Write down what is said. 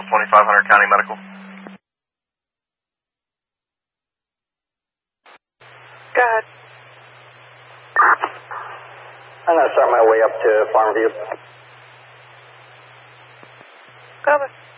2500 County Medical. Go ahead. I'm going to start my way up to Farmview. Go ahead.